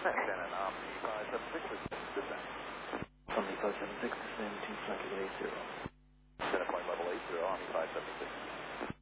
Shannon, Omni 576 is dispatch. Omni 576, descend to flight level 80. Center point level 80, Omni 576.